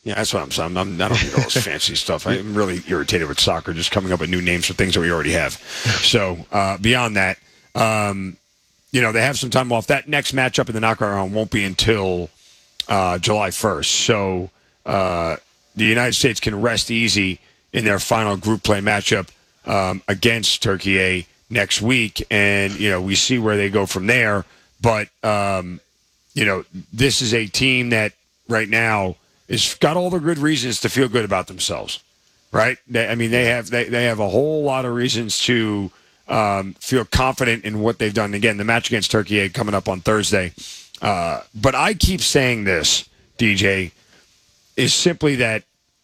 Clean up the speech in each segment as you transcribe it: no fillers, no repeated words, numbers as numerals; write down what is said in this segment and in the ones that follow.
Yeah, that's what I'm saying. I don't need all this fancy stuff. I'm really irritated with soccer, just coming up with new names for things that we already have. So beyond that, they have some time off. That next matchup in the knockout round won't be until July 1st. So the United States can rest easy in their final group play matchup against Turkey next week, and we see where they go from there. But this is a team that right now has got all the good reasons to feel good about themselves, right? They have a whole lot of reasons to feel confident in what they've done. Again, the match against Turkey coming up on Thursday. But I keep saying this, DJ, is simply that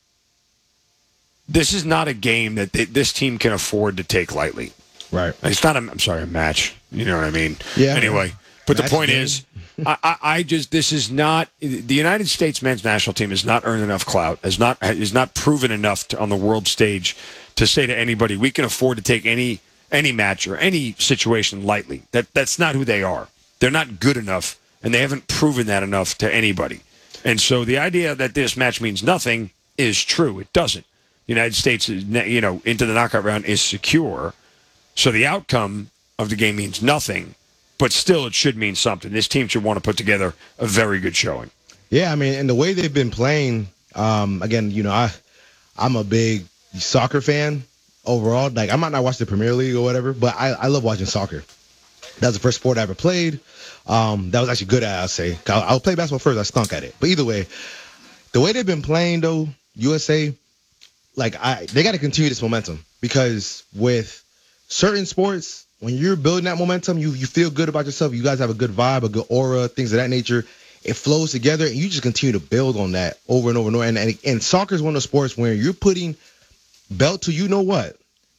this is not a game that this team can afford to take lightly. Right. It's not a match. You know what I mean? Yeah. Anyway, but the point game. is, this is not, the United States men's national team has not earned enough clout, is not proven enough on the world stage to say to anybody, we can afford to take any match or any situation lightly. That's not who they are. They're not good enough, and they haven't proven that enough to anybody. And so the idea that this match means nothing is true. It doesn't. The United States, into the knockout round is secure. So the outcome of the game means nothing, but still it should mean something. This team should want to put together a very good showing. Yeah, and the way they've been playing, again, I'm a big soccer fan overall. Like, I might not watch the Premier League or whatever, but I love watching soccer. That was the first sport I ever played. That was actually good at, I'll say. I'll play basketball first. I stunk at it. But either way, the way they've been playing, though, USA, they got to continue this momentum, because with certain sports, when you're building that momentum, you feel good about yourself. You guys have a good vibe, a good aura, things of that nature. It flows together, and you just continue to build on that over and over and over. And soccer is one of those sports where you're putting belt to what.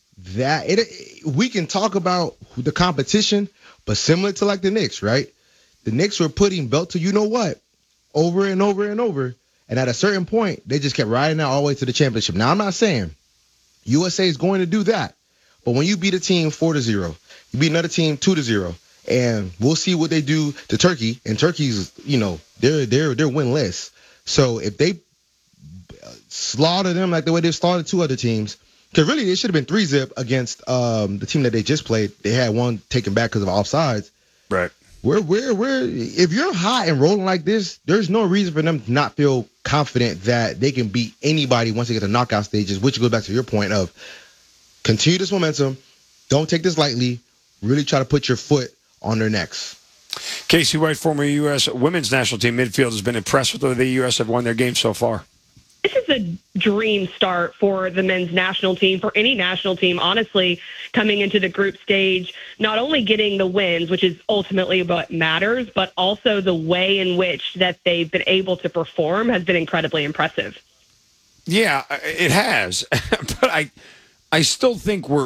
We can talk about the competition, but similar to like the Knicks, right? The Knicks were putting belt to what over and over and over. And at a certain point, they just kept riding out all the way to the championship. Now, I'm not saying USA is going to do that. But when you beat a team 4-0, you beat another team 2-0, and we'll see what they do to Turkey. And Turkey's, they're winless. So if they slaughter them like the way they slaughtered two other teams, because really they should have been 3-0 against the team that they just played. They had one taken back because of offsides. Right. If you're hot and rolling like this, there's no reason for them to not feel confident that they can beat anybody once they get to knockout stages, which goes back to your point of continue this momentum. Don't take this lightly. Really try to put your foot on their necks. Casey White, former U.S. women's national team midfield, has been impressed with the way the U.S. have won their game so far. This is a dream start for the men's national team, for any national team, honestly, coming into the group stage, not only getting the wins, which is ultimately what matters, but also the way in which that they've been able to perform has been incredibly impressive. Yeah, it has. But I still think we're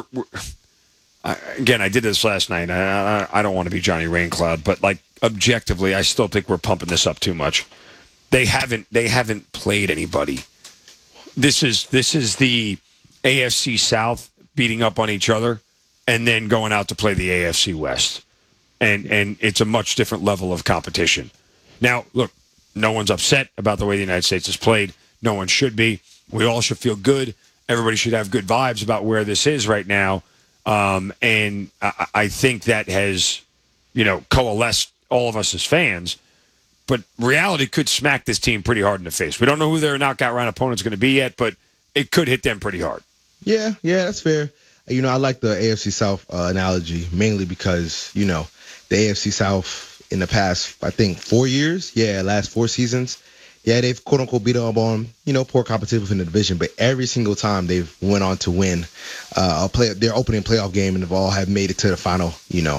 again, I did this last night. I don't want to be Johnny Raincloud, but objectively, I still think we're pumping this up too much. They haven't played anybody. This is the AFC South beating up on each other and then going out to play the AFC West. And it's a much different level of competition. Now, look, no one's upset about the way the United States has played. No one should be. We all should feel good. Everybody should have good vibes about where this is right now. And I think that has, coalesced all of us as fans. But reality could smack this team pretty hard in the face. We don't know who their knockout round opponent's going to be yet, but it could hit them pretty hard. Yeah, that's fair. I like the AFC South analogy, mainly because, the AFC South in the past, I think, 4 years, last 4 seasons, they've quote-unquote beat up on, poor competition within the division, but every single time they've went on to win their opening playoff game, and they've all have made it to the final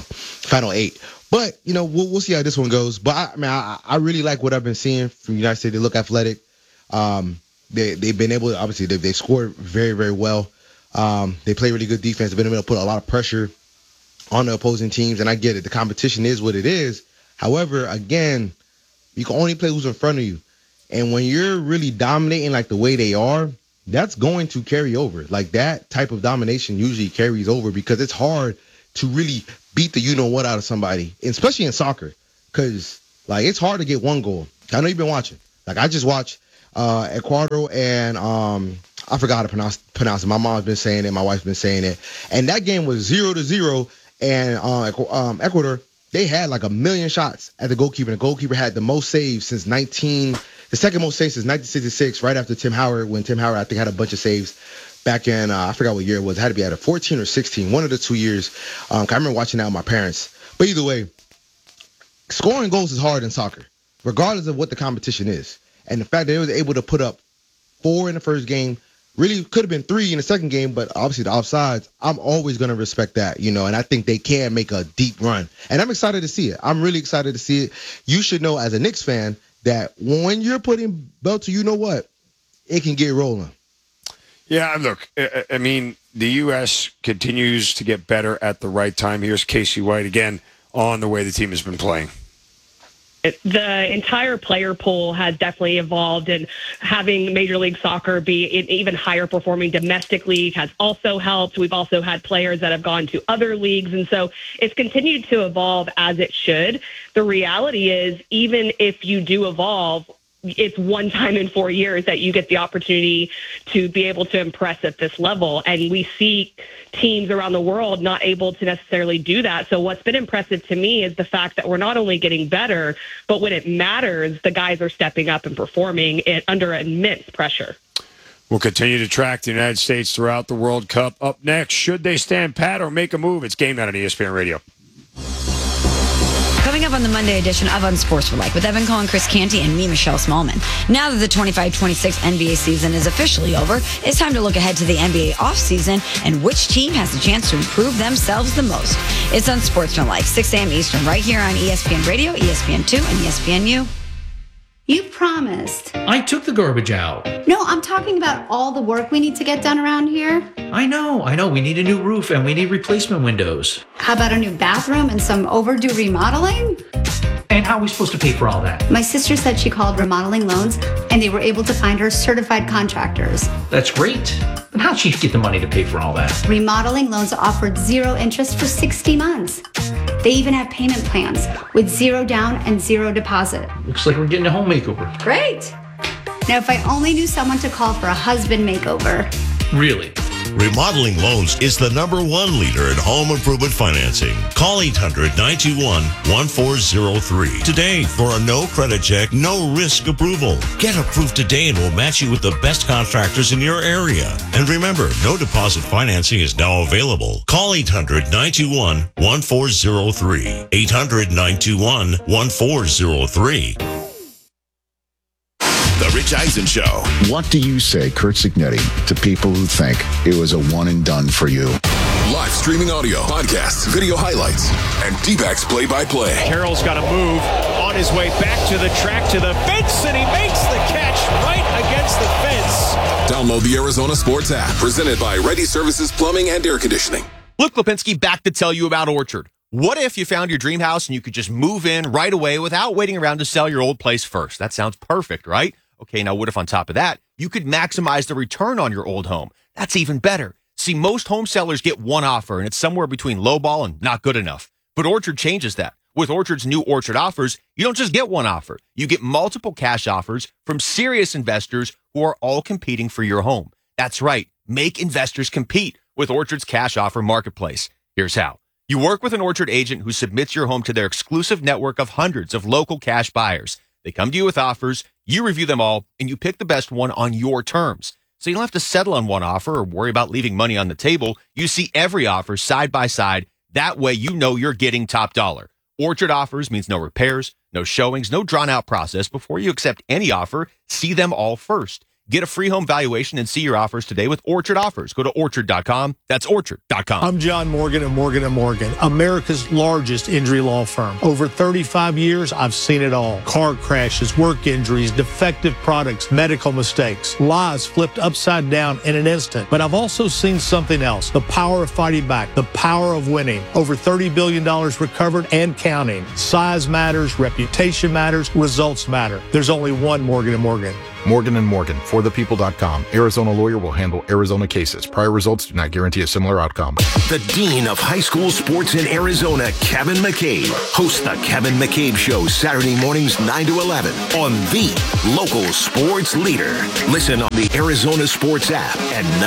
8. But, we'll see how this one goes. But, I really like what I've been seeing from the United States. They look athletic. They've been able to, obviously, they've scored very, very well. They play really good defense. They've been able to put a lot of pressure on the opposing teams. And I get it. The competition is what it is. However, again, you can only play who's in front of you. And when you're really dominating like the way they are, that's going to carry over. Like, that type of domination usually carries over, because it's hard to really beat the you-know-what out of somebody, especially in soccer, because, it's hard to get one goal. I know you've been watching. I just watched Ecuador and I forgot how to pronounce it. My mom's been saying it. My wife's been saying it. And that game was 0-0. And Ecuador, they had like 1 million shots at the goalkeeper. And the goalkeeper had the most saves since the second most saves since 1966, right after Tim Howard, when Tim Howard, I think, had a bunch of saves back in, I forgot what year it was. It had to be at a 14 or 16, one of the 2 years. I remember watching that with my parents. But either way, scoring goals is hard in soccer, regardless of what the competition is. And the fact that they was able to put up 4 in the first game, really could have been 3 in the second game, but obviously the offsides, I'm always going to respect that, and I think they can make a deep run. And I'm excited to see it. I'm really excited to see it. You should know as a Knicks fan that when you're putting belt to it can get rolling. Yeah, look, I mean, the U.S. continues to get better at the right time. Here's Casey White again on the way the team has been playing. The entire player pool has definitely evolved, and having Major League Soccer be an even higher performing domestic league has also helped. We've also had players that have gone to other leagues, and so it's continued to evolve as it should. The reality is, even if you do evolve, it's one time in 4 years that you get the opportunity to be able to impress at this level. And we see teams around the world not able to necessarily do that. So what's been impressive to me is the fact that we're not only getting better, but when it matters, the guys are stepping up and performing it under immense pressure. We'll continue to track the United States throughout the World Cup. Up next, should they stand pat or make a move? It's Game Night on ESPN Radio. Coming up on the Monday edition of Unsportsmanlike with Evan Cohen, Chris Canty, and me, Michelle Smallman. Now that the 25-26 NBA season is officially over, it's time to look ahead to the NBA offseason and which team has a chance to improve themselves the most. It's Unsportsmanlike, 6 a.m. Eastern, right here on ESPN Radio, ESPN2, and ESPNU. You promised. I took the garbage out. No, I'm talking about all the work we need to get done around here. I know. We need a new roof and we need replacement windows. How about a new bathroom and some overdue remodeling? And how are we supposed to pay for all that? My sister said she called Remodeling Loans and they were able to find her certified contractors. That's great. But how'd she get the money to pay for all that? Remodeling Loans offered 0 interest for 60 months. They even have payment plans with 0 down and 0 deposit. Looks like we're getting a home makeover. Great. Now, if I only knew someone to call for a husband makeover. Really? Remodeling Loans is the #1 leader in home improvement financing. Call 800-921-1403 today for a no credit check, no risk approval. Get approved today and we'll match you with the best contractors in your area. And remember, no deposit financing is now available. Call 800-921-1403. 800-921-1403. The Rich Eisen Show. What do you say, Kurt Signetti, to people who think it was a one and done for you? Live streaming audio, podcasts, video highlights, and D-backs play-by-play. Carroll's got to move on his way back to the track, to the fence, and he makes the catch right against the fence. Download the Arizona Sports app, presented by Ready Services Plumbing and Air Conditioning. Luke Lipinski back to tell you about Orchard. What if you found your dream house and you could just move in right away without waiting around to sell your old place first? That sounds perfect, right? Okay, now what if on top of that, you could maximize the return on your old home? That's even better. See, most home sellers get one offer, and it's somewhere between lowball and not good enough. But Orchard changes that. With Orchard's new Orchard offers, you don't just get one offer. You get multiple cash offers from serious investors who are all competing for your home. That's right. Make investors compete with Orchard's cash offer marketplace. Here's how. You work with an Orchard agent who submits your home to their exclusive network of hundreds of local cash buyers. They come to you with offers, you review them all, and you pick the best one on your terms. So you don't have to settle on one offer or worry about leaving money on the table. You see every offer side by side. That way you know you're getting top dollar. Orchard offers means no repairs, no showings, no drawn-out process. Before you accept any offer, see them all first. Get a free home valuation and see your offers today with Orchard Offers. Go to Orchard.com. That's Orchard.com. I'm John Morgan of Morgan & Morgan, America's largest injury law firm. Over 35 years, I've seen it all. Car crashes, work injuries, defective products, medical mistakes, lives flipped upside down in an instant. But I've also seen something else, the power of fighting back, the power of winning. Over $30 billion recovered and counting. Size matters, reputation matters, results matter. There's only one Morgan & Morgan. Morgan & Morgan, forthepeople.com. Arizona lawyer will handle Arizona cases. Prior results do not guarantee a similar outcome. The Dean of High School Sports in Arizona, Kevin McCabe, hosts the Kevin McCabe Show Saturday mornings 9 to 11 on the local sports leader. Listen on the Arizona Sports app at